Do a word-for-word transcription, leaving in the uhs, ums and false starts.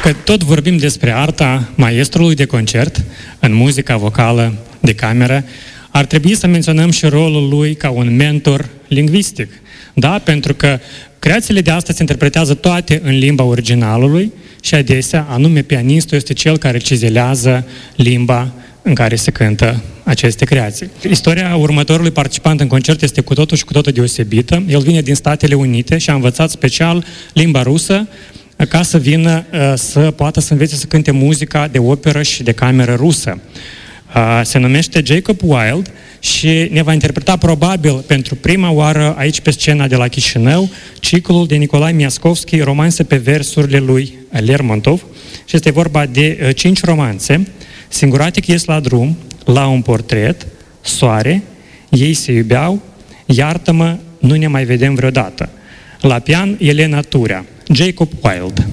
Că tot vorbim despre arta maestrului de concert în muzica vocală de cameră, ar trebui să menționăm și rolul lui ca un mentor lingvistic. Da? Pentru că creațiile de astăzi se interpretează toate în limba originalului și adesea, anume pianistul este cel care cizelează limba în care se cântă aceste creații. Istoria următorului participant în concert este cu totul și cu totul deosebită. El vine din Statele Unite și a învățat special limba rusă ca să vină să poată să învețe să cânte muzica de operă și de cameră rusă. Se numește Jacob Wild și ne va interpreta probabil pentru prima oară aici pe scena de la Chișinău ciclul de Nicolae Miaskovski, romanțe pe versurile lui Lermontov, și este vorba de cinci romanțe: Singuratic ies la drum, La un portret, Soare, Ei se iubeau, Iartă-mă, nu ne mai vedem vreodată. La pian Elena Turea. Jacob Wild.